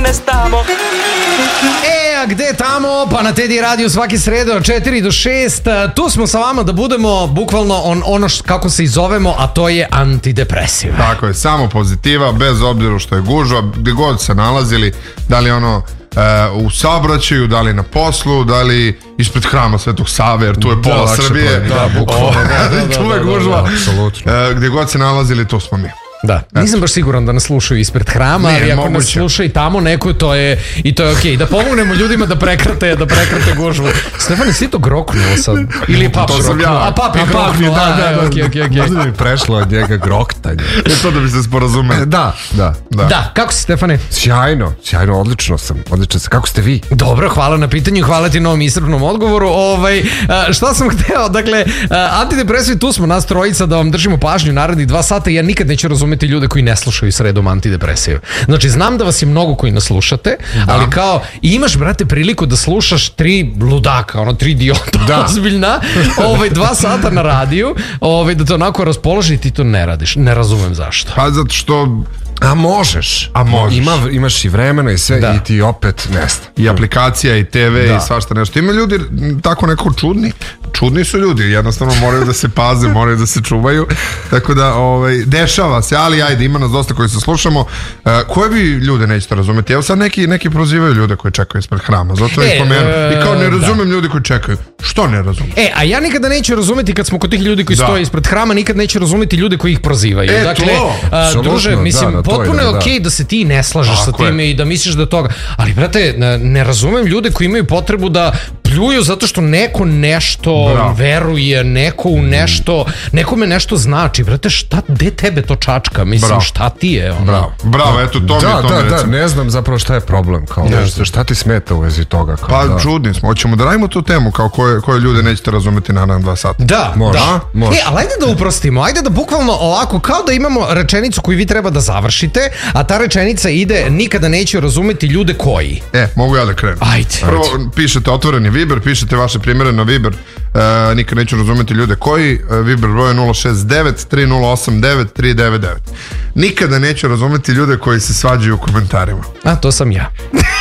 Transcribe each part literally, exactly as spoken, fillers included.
danas tamo. E, a gde tamo? Pa na Teddy Radio svake srede od četiri do šest. Tu smo sa vama da budemo bukvalno on, ono š, kako se i zovemo, a to je antidepresiva. Tako je, samo pozitiva, bez obzira što je gužva, gde god se nalazili, da li ono Uh, u saobraćaju, da li na poslu, da li ispred hrama Svetog Save, jer tu je pola da, Srbije, da, bukvalno, da, da, da, tu je gužva, apsolutno. Uh, gde god se nalazili, to smo mi. Da, nisam baš siguran da nas slušaju ispred hrama, ali ako nas sluša i tamo neko, to je i to je okej. Da pomognemo ljudima da prekrate, da prekrate gužvu. Stefane, si to groknuo sad? Ili je pap groknuo? A pap je groknuo, da, da, da, okej, okej, okej. Možda bi prešlo od njega groktanje. Je to da bi se sporazumeli. Da, da, da. Da, kako si, Stefane? Sjajno, sjajno, odlično sam, odlično sam. Kako ste vi? Dobro, hvala na pitanju, hvala ti na ovom iscrpnom odgovoru. Ovaj, šta sam hteo, dakle, antidepresivi, tu smo nas trojica da vam držimo pažnju narednih dva sata. Ja nikad neću razumeti ljude koji ne slušaju sredom antidepresive. Znači, znam da vas je mnogo koji nas slušate, da. Ali kao, imaš, brate, priliku da slušaš tri ludaka, ono, tri idiota, da. Ozbiljna, ovaj, dva sata na radiju, ovaj, da te onako raspoloži i ti to ne radiš. Ne razumem zašto. Pa zato što... A možeš. A možeš. Ima, imaš i vremena i sve, da. I ti opet nesta. I aplikacija i te ve da. I svašta nešto. Ima ljudi tako neko čudni. Čudni su ljudi, jednostavno moraju da se paze, moraju da se čuvaju. Tako da, ovaj, dešava se, ali ajde, ima nas dosta koji se slušamo. Uh, koje vi ljude nećete razumeti? Evo sad neki, neki prozivaju ljude koji čekaju ispred hrama. Zato je spomenu. E, I kao ne razumem da. Ljudi koji čekaju. Što ne razumem? E, a ja nikada neću razumeti kad smo kod tih ljudi koji da. Stoje ispred hrama, nikad neću razumeti ljude koji ih prozivaju. E, dakle, to! Uh, druže, mislim, da, potpuno je da, okej okay da se ti ne slažeš sa time je. I da misliš da toga. Ali, brate, ne razumem ljude koji imaju potrebu da pljuju zato što neko nešto Bravo. Veruje, neko u nešto, nekome nešto znači. Brate, šta, gde tebe to čačka? Mislim, Bravo. Šta ti je? Ono? Bravo, Bravo, eto, to da, mi je to da, mi da, ne znam zapravo šta je problem. Kao, ne, šta ti smeta u vezi toga? Kao, pa, da. Čudni smo. Hoćemo da radimo tu temu kao koje, koje ljude nećete razumeti na nam dva sata. Da, može, da. Može. E, ali ajde da uprostimo, ajde da bukvalno ovako, kao da imamo rečenicu koju vi treba da završite, a ta rečenica ide, nikada neću razumeti ljude koji. E, mogu ja da krenem. Ajde. Prvo, pišete otvoreni Viber, pišete vaše primjere na Viber, uh, nikad neću razumeti ljude koji, uh, Viber broj nula šest devet tri nula osam devet tri devet devet. Nikada neću razumeti ljude koji se svađaju u komentarima. A, to sam ja.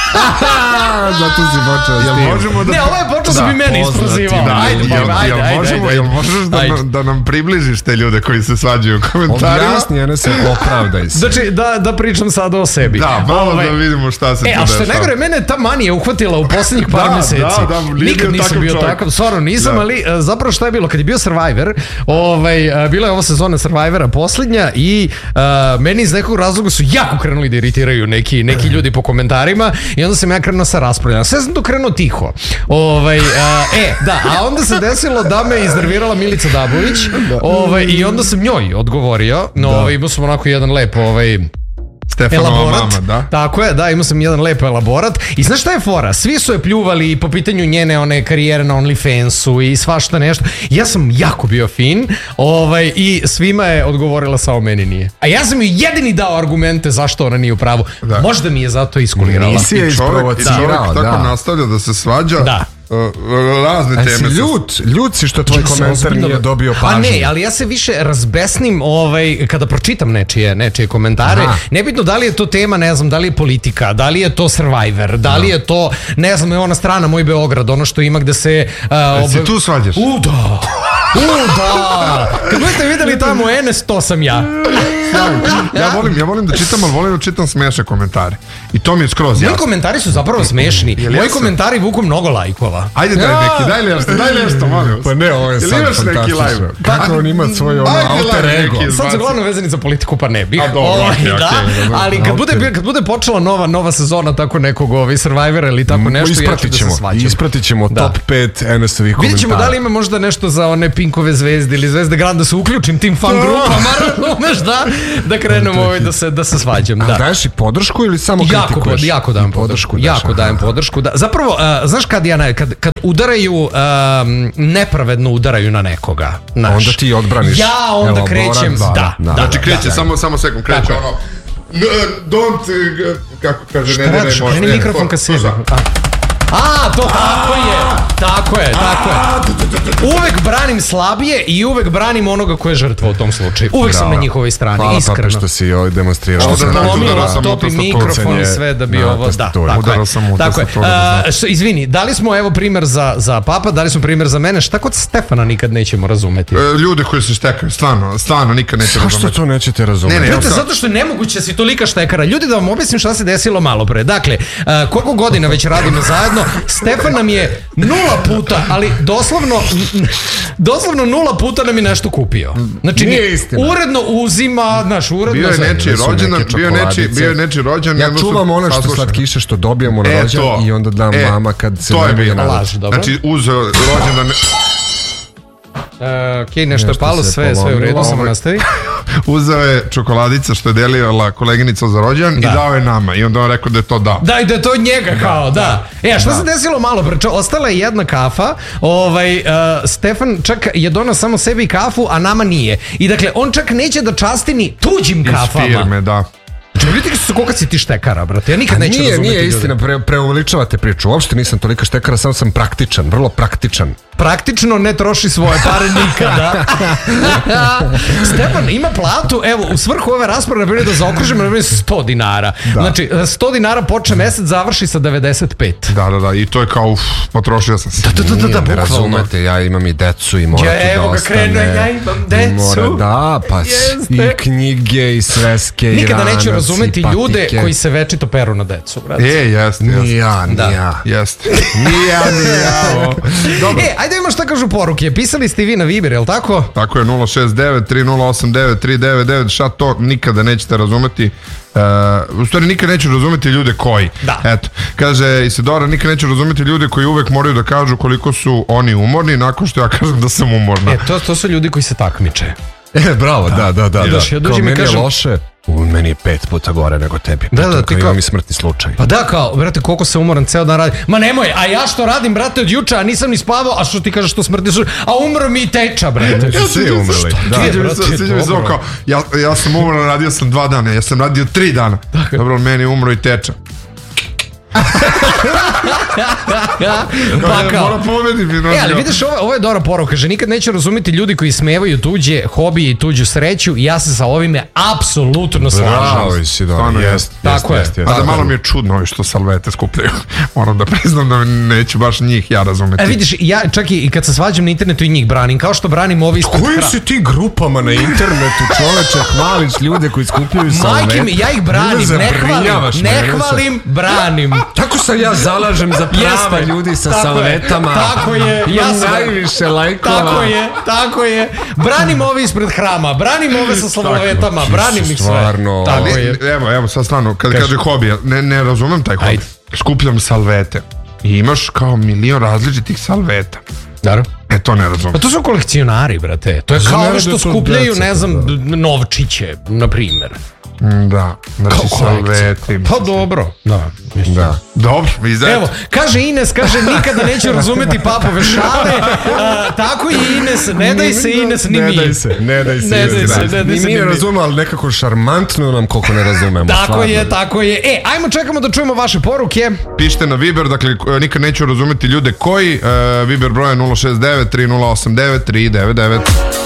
Zato si počeo s tim. Možemo da... Ne, ovo je počeo da, da bi meni isprozivao. Da, ajde, jel, ajde, jel, ajde, možemo, ajde. Jel možeš da, ajde. da nam približiš te ljude koji se svađaju u komentarima? Objasni, ne se opravdaj se. Znači, da, da pričam sada o sebi. Da, malo ovaj, da vidimo šta se e, tu dešava. E, a što je najgore, mene ta manija uhvatila u poslednjih par da, meseci. Da, da, nikad nisam bio čovjek. takav, stvarno nisam, da. Ali zapravo šta je bilo? Kad je bio Survivor, ovaj, bila je ova sezona Survivora poslednja i uh, meni iz nekog razloga su jako krenuli da iritiraju neki, neki ljudi po komentarima i onda sam ja krenuo sa raspravljama. Sve sam to krenuo tiho. Ovaj, uh, e, da, a onda se desilo da me iznervirala Milica Dabović ovaj, i onda sam njoj odgovorio. No, ovaj, imao sam onako jedan lep ovaj, Stefanova mama, da? Tako je, da, imao sam jedan lep elaborat. I znaš šta je fora? Svi su je pljuvali po pitanju njene one karijere na OnlyFansu i svašta nešto. Ja sam jako bio fin ovaj, i svima je odgovorila samo meni nije. A ja sam ju jedini dao argumente zašto ona nije u pravu. Da. Možda mi je zato iskulirala. Nisi je isprovocirao, da. Tako da. nastavlja da se svađa. Da. Uh, razne teme. Si ljut, ljut si što tvoj komentar nije dobio pažnju. A ne, ali ja se više razbesnim ovaj, kada pročitam nečije, nečije komentare. Aha. Nebitno da li je to tema, ne znam, da li je politika, da li je to Survivor, da li je to, ne znam, je ona strana Moj Beograd, ono što ima gde se... Uh, ob... Si tu svađaš? U, da. U, da. Kad budete videli tamo Enes, to sam ja. Ja volim, ja volim da čitam, ali volim da čitam smešne komentare. I to mi je skroz jasno. Moji komentari su zapravo smešni. Moji komentari vuku mnogo lajkova. Ajde daj neki, daj nešto, daj nešto, molim vas. Pa ne, ovo je sad fantastično. Kako on ima svoj ono alter ego. Sad su glavno vezani za politiku, pa ne bih. A dobro, okej, okej. Ali kad bude, kad bude počela nova, nova sezona tako nekog ovaj Survivora ili tako nešto, ja ću da se svađam. Ispratit ćemo top pet Enesovih komentara. Vidjet ćemo da li ima možda nešto za one Pinkove zvezde ili Zvezde Granda, da se uključim tim fan grupama, razumeš, da? Da krenemo ovaj da se, da se svađam. Da. A daješ i podršku ili samo kritikuješ? Jako, jako dajem podršku. Jako dajem podršku. Da. Zapravo, uh, znaš kad, ja, kad, kad udaraju, um, nepravedno udaraju na nekoga. Naš. Onda ti odbraniš. Ja onda elaborat, krećem. Da, da, da, znači kreće, da, da. samo, samo sekund, kreće tako. Ono... Don't, kako kaže, šta ne, ne, ne, ne, ne, mikrofon kad se... A, to tako je. Tako je, tako je. Uvek branim slabije i uvek branim onoga ko je žrtva u tom slučaju. Uvek sam na njihovoj strani, Hvala, iskreno. Pape, što si ovaj demonstrirao. Što sam da, polomio da, da, laptop i sam mikrofon i sve da bi na ovo... Da, tastaturi. tako je. Udarao sam u Tako je. tastaturu, da A, što- Izvini, dali smo evo primer za, za Papa, dali smo primer za mene. Šta kod Stefana nikad nećemo razumeti? E, ljude koji se štekaju, stvarno, stvarno nikad neće Zašto razumeti. to nećete razumeti? Ne, ne, Znate, zato što je nemoguće da si tolika štekara. Ljudi, da vam objasnim šta se desilo malo pre. Dakle, uh, koliko godina već radimo zajedno, Stefan nam je nula puta, ali doslovno, doslovno nula puta nam je nešto kupio. Znači, Nije istina. uredno uzima, znaš, uredno... Bio je za- nečiji su rođendan, neke bio je nečiji, čokoladice. bio je nečiji rođendan. Ja jedno su čuvam ono što saslušali. slatkiše što dobijemo na E, rođendan to. i onda dam E, mama kad se to je najbolje bilo. nada. Laž, dobro. Znači, uzeo rođendan, Uh, ok, nešto je Nešto palo, se sve, sve u redu, polomilo. samo nastavi. uzeo je čokoladica što je delila koleginica za rođendan Da. i dao je nama. I onda on rekao da je to dao. Da, i da je to od njega kao, da. E, a šta se desilo malo pre? Čo- Ostala je jedna kafa, ovaj, uh, Stefan čak je donao samo sebi kafu, a nama nije. I dakle, on čak neće da časti ni tuđim Iz kafama. firme, da. Čekaj, vidite se koliko si ti štekara, brate. Ja nikad A neću nije, razumeti nije ljude. istina, pre, preuveličavate priču. Uopšte nisam tolika štekara, samo sam praktičan, vrlo praktičan. Praktično ne troši svoje pare nikada. Stefan ima platu, evo, u svrhu ove rasprave, na primjer, da zaokružimo, na primjer, sto dinara. Znači, sto dinara počne mesec, završi sa devedeset pet. Da, da, da. I to je kao, uf, potrošio sam se. Da, da, da, da, Nije, ne bukvalno. razumete, ja imam i decu i mora Ja, tu da evo ga, ostane. krenuo, ja imam decu. Mora, da, pa s- Jeste. i knjige i sveske i Nikada ranac neću i razumeti patike. ljude koji se večito peru na decu, brate. E, jeste, Ni jeste. ja, ni Da. ja. Jeste. Ni ja, ni ja. Dobro. E, ajde imamo šta kažu poruke. Pisali ste i vi na Viber, jel tako? Tako je, nula šest devet tri nula osam devet tri devet devet, šta to nikada nećete razumeti. Uh, u stvari nikad neću razumeti ljude koji. Da. Eto, kaže Isidora, nikad neću razumeti ljude koji uvek moraju da kažu koliko su oni umorni nakon što ja kažem da sam umorna. E, to, to su ljudi koji se takmiče. E, bravo, da, da, da. Znaš, da. ja dođem Kao i meni kažem- je loše, u meni je pet puta gore nego tebi. Da, da, Pritom ti kao kao- imam i smrtni slučaj. Pa da, kao, brate, koliko se umoran ceo dan radi. Ma nemoj, a ja što radim, brate, od juče, a nisam ni spavao, a što ti kažeš što smrti su, a umro mi i teča, brate. Su svi umrli. Da. Sviđa mi brate, se, sviđa mi se dobro. ovo kao, ja, ja sam umoran, radio sam dva dana, ja sam radio tri dana. Dobro, ali meni je umro i teča. Pa kao. Mora pobedi. E, ali vidiš, ovo, ovo je dobra poruka, že nikad neće razumeti ljudi koji smevaju tuđe hobije i tuđu sreću i ja se sa ovime apsolutno slažem. Bravo, Isidora, Stvarno jest, jest. jest, Tako je. jest, jest. A da malo mi je čudno ovi što salvete skupljaju. Moram da priznam da neću baš njih ja razumeti. E, vidiš, ja čak i kad se svađam na internetu i njih branim, kao što branim ovi ispred Kojim hra- si ti grupama na internetu, čoveče, hvališ ljude koji skupljaju salvete? Majke mi, ja ih branim, Ljude ne hvalim, zabrinjavaš, ne mene sa- hvalim, branim. Tako se ja zalažem za prava Jeste. ljudi sa Tako je, salvetama. tako je, Imam ja sam- najviše lajkova. Tako je, tako je. Branim ove ispred hrama, branim ove sa slavovetama, Ti branim si ih sve. stvarno- Tako Ne, je. evo, evo, sad stvarno, kad kaže hobija, ne, ne razumem taj hobi. Ajde. Skupljam salvete. I imaš kao milion različitih salveta. Naravno. E, to ne razumem. Pa to su kolekcionari, brate. To je kao ne ove rade što to skupljaju, deca, ne znam, da. d- novčiće, na primjer. Mm, Da, znači Kao kolekcija. salveti. Pa dobro. Da. Da. Dobro, izad. Evo, kaže Ines, kaže nikada neću razumeti papove šale. A, tako i Ines, ne daj se Ines ni ne mi. daj se, ne daj se. Ne daj Ines, se, da. ne daj Ni se, mi ni ne mi. razumemo, ali nekako šarmantno nam koliko ne razumemo. Tako stvarno. je, tako je. E, ajmo čekamo da čujemo vaše poruke. Pišite na Viber, dakle, k- nikad neću razumeti ljude koji. Uh, Viber broja nula šest devet tri nula osam devet tri devet devet.